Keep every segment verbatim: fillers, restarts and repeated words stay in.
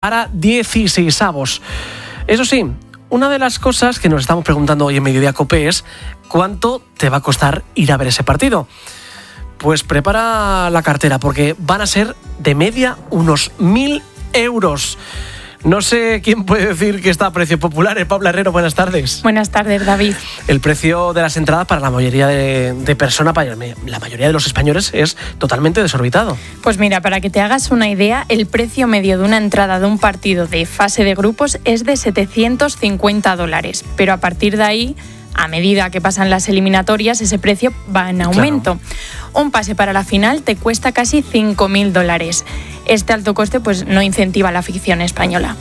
para dieciseisavos. Eso sí, una de las cosas que nos estamos preguntando hoy en Mediodía Cope es ¿cuánto te va a costar ir a ver ese partido? Pues prepara la cartera porque van a ser de media unos mil euros. No sé quién puede decir que está a precio popular. Eh, Paula Herrero, buenas tardes. Buenas tardes, David. El precio de las entradas para la mayoría de, de personas, para la mayoría de los españoles, es totalmente desorbitado. Pues mira, para que te hagas una idea, el precio medio de una entrada de un partido de fase de grupos es de setecientos cincuenta dólares. Pero a partir de ahí, a medida que pasan las eliminatorias, ese precio va en aumento. Claro. Un pase para la final te cuesta casi cinco mil dólares. Este alto coste pues no incentiva a la afición española.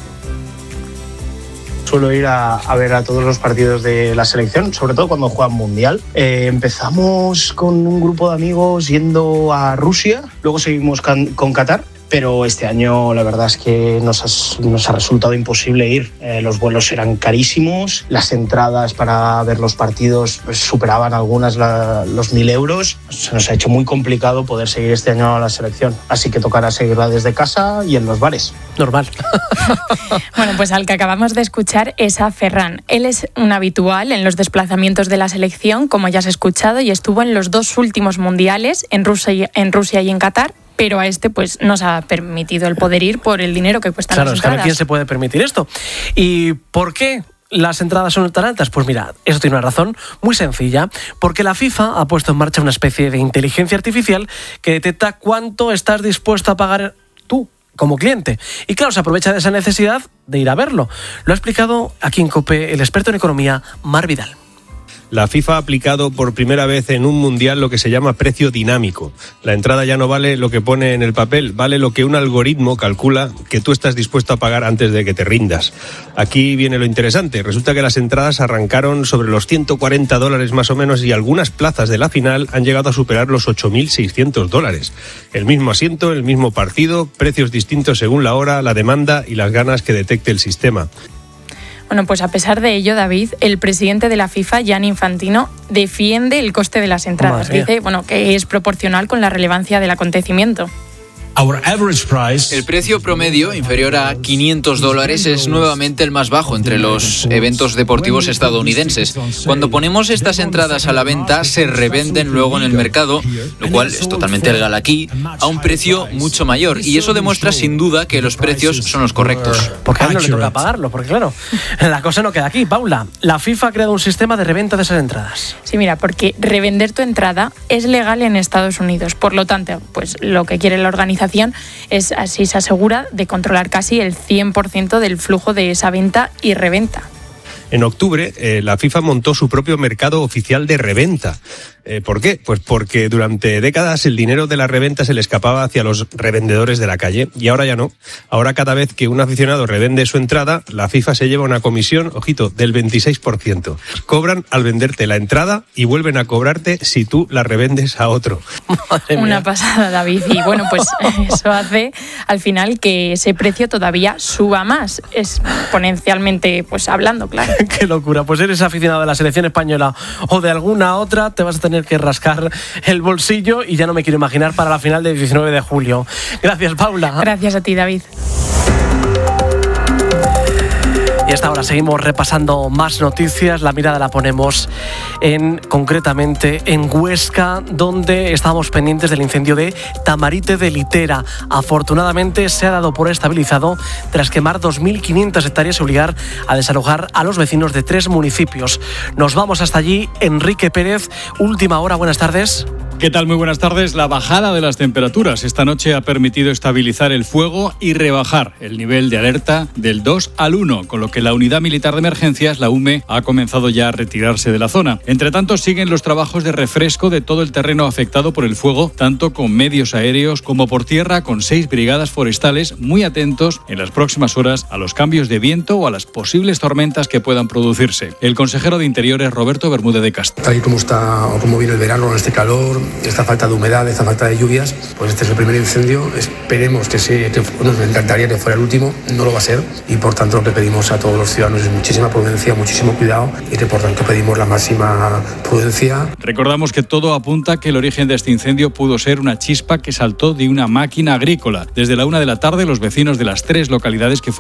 Suelo ir a, a ver a todos los partidos de la selección, sobre todo cuando juegan mundial. Eh, empezamos con un grupo de amigos yendo a Rusia, luego seguimos con, con Qatar. Pero este año la verdad es que nos ha, nos ha resultado imposible ir. Eh, los vuelos eran carísimos, las entradas para ver los partidos pues, superaban algunas la, los mil euros. Se nos ha hecho muy complicado poder seguir este año a la selección. Así que tocará seguirla desde casa y en los bares. Normal. Bueno, pues al que acabamos de escuchar es a Ferran. Él es un habitual en los desplazamientos de la selección, como ya has escuchado, y estuvo en los dos últimos mundiales, en Rusia y en, Rusia y en Qatar. Pero a este pues nos ha permitido el poder ir por el dinero que cuestan claro, las entradas. Claro, ¿quién se puede permitir esto? ¿Y por qué las entradas son tan altas? Pues mira, eso tiene una razón muy sencilla, porque la FIFA ha puesto en marcha una especie de inteligencia artificial que detecta cuánto estás dispuesto a pagar tú como cliente. Y claro, se aprovecha de esa necesidad de ir a verlo. Lo ha explicado aquí en COPE el experto en economía, Mar Vidal. La FIFA ha aplicado por primera vez en un mundial lo que se llama precio dinámico. La entrada ya no vale lo que pone en el papel, vale lo que un algoritmo calcula que tú estás dispuesto a pagar antes de que te rindas. Aquí viene lo interesante. Resulta que las entradas arrancaron sobre los ciento cuarenta dólares más o menos y algunas plazas de la final han llegado a superar los ocho mil seiscientos dólares. El mismo asiento, el mismo partido, precios distintos según la hora, la demanda y las ganas que detecte el sistema. Bueno, pues a pesar de ello, David, el presidente de la FIFA, Gianni Infantino, defiende el coste de las entradas. Dice, bueno, que es proporcional con la relevancia del acontecimiento. El precio promedio, inferior a quinientos dólares, es nuevamente el más bajo entre los eventos deportivos estadounidenses. Cuando ponemos estas entradas a la venta, se revenden luego en el mercado, lo cual es totalmente legal aquí, a un precio mucho mayor. Y eso demuestra sin duda que los precios son los correctos. Porque a él no le toca pagarlo, porque claro, la cosa no queda aquí. Paula, la FIFA ha creado un sistema de reventa de esas entradas. Sí, mira, porque revender tu entrada es legal en Estados Unidos. Por lo tanto, pues lo que quiere la organización es, así se asegura, de controlar casi el cien por ciento del flujo de esa venta y reventa. En octubre, eh, la FIFA montó su propio mercado oficial de reventa. Eh, ¿Por qué? Pues porque durante décadas el dinero de la reventa se le escapaba hacia los revendedores de la calle y ahora ya no. Ahora cada vez que un aficionado revende su entrada, la FIFA se lleva una comisión, ojito, del veintiséis por ciento. Cobran al venderte la entrada y vuelven a cobrarte si tú la revendes a otro. Una pasada, David. Y bueno, pues eso hace al final que ese precio todavía suba más, exponencialmente pues hablando, claro. Qué locura. Pues eres aficionado de la selección española o de alguna otra, te vas a tener que rascar el bolsillo y ya no me quiero imaginar para la final del diecinueve de julio. Gracias, Paula. Gracias a ti, David. Y hasta ahora seguimos repasando más noticias. La mirada la ponemos en concretamente en Huesca, donde estábamos pendientes del incendio de Tamarite de Litera. Afortunadamente se ha dado por estabilizado tras quemar dos mil quinientas hectáreas y obligar a desalojar a los vecinos de tres municipios. Nos vamos hasta allí. Enrique Pérez, última hora. Buenas tardes. ¿Qué tal? Muy buenas tardes. La bajada de las temperaturas esta noche ha permitido estabilizar el fuego y rebajar el nivel de alerta del dos al uno, con lo que la Unidad Militar de Emergencias, la U M E, ha comenzado ya a retirarse de la zona. Entre tanto, siguen los trabajos de refresco de todo el terreno afectado por el fuego, tanto con medios aéreos como por tierra, con seis brigadas forestales muy atentos en las próximas horas a los cambios de viento o a las posibles tormentas que puedan producirse. El consejero de Interior es Roberto Bermúdez de Castro. Tal y como está o como viene el verano, en este calor, esta falta de humedad, esta falta de lluvias, pues este es el primer incendio. Esperemos que sea, que nos encantaría que fuera el último, no lo va a ser, y por tanto lo que pedimos a todos los ciudadanos es muchísima prudencia, muchísimo cuidado, y que por tanto pedimos la máxima prudencia. Recordamos que todo apunta que el origen de este incendio pudo ser una chispa que saltó de una máquina agrícola. Desde la una de la tarde, los vecinos de las tres localidades que